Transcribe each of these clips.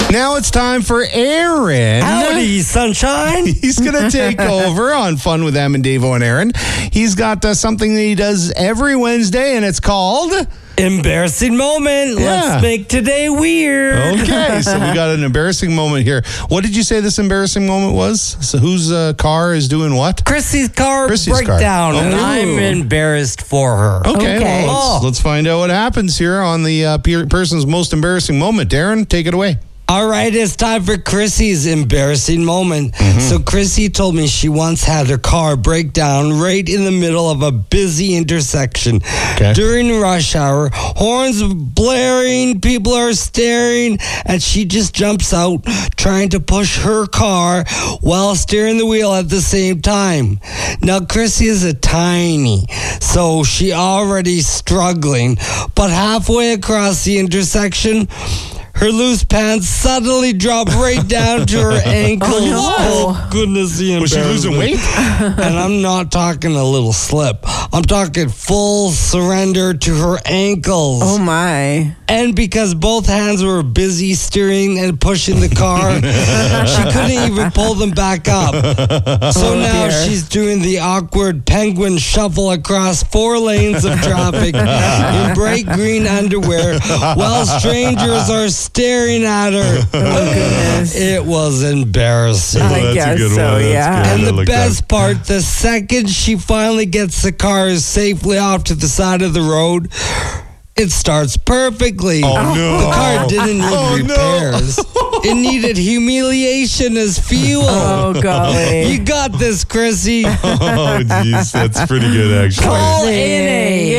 Now it's time for Aaron. Howdy, sunshine. He's going to take over on Fun with Em and Davo and Aaron. He's got something that he does every Wednesday, and it's called... Embarrassing moment. Let's make today weird. Okay, so we got an embarrassing moment here. What did you say this embarrassing moment was? So whose car is doing what? Chrissy's car Chrissy's breakdown, car. and Oh. I'm embarrassed for her. Okay. Well, Oh. let's find out what happens here on the person's most embarrassing moment. Darren, take it away. All right, it's time for Chrissy's embarrassing moment. So Chrissy told me she once had her car break down right in the middle of a busy intersection. Okay. During rush hour, horns blaring, people are staring, and she just jumps out trying to push her car while steering the wheel at the same time. Now, Chrissy is a tiny, so she already struggling, but halfway across the intersection, her loose pants suddenly drop right down to her ankles. Oh, goodness, the Was she losing weight? And I'm not talking a little slip. I'm talking full surrender to her ankles. Oh, my. And because both hands were busy steering and pushing the car, she couldn't even pull them back up. So now she's doing the awkward penguin shuffle across 4 lanes of traffic in bright green underwear while strangers are staring at her. Oh, goodness. It was embarrassing. I guess so, yeah. And the best part, the second she finally gets the car safely off to the side of the road, it starts perfectly. Oh, no. The car didn't need repairs. It needed humiliation as fuel. Oh, golly. You got this, Chrissy. Oh, jeez. That's pretty good, actually. Call NA.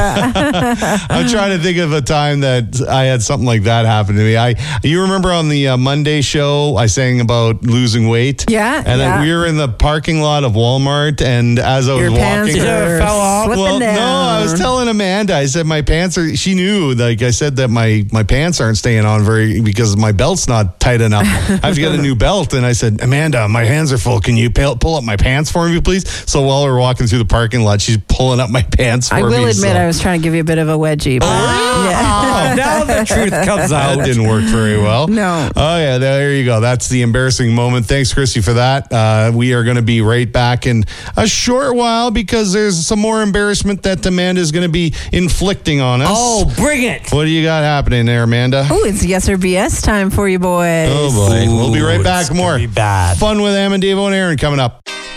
Yeah. I'm trying to think of a time that I had something like that happen to me. You remember on the Monday show, I sang about losing weight? Yeah, And then yeah. we were in the parking lot of Walmart, and as I was Your pants walking... were fell off? slipping Well, down. no, I was telling Amanda, I said my pants are, she knew, like I said that my pants aren't staying on because my belt's not tight enough. I have to get a new belt. And I said, Amanda, my hands are full. Can you pull up my pants for me, please? So while we're walking through the parking lot, she's pulling up my pants for me. I will admit I was trying to give you a bit of a wedgie. But yeah. Now the truth comes out. That didn't work very well. No. Oh, yeah, there you go. That's the embarrassing moment. Thanks, Chrissy, for that. We are going to be right back in a short while because there's some more embarrassment that Amanda is going to be inflicting on us. Oh, bring it. What do you got happening there, Amanda? Oh, it's yes or BS time for you boys. Oh, boy. We'll be right back. It's More gonna be bad. Fun with Em and Davo and Aaron coming up.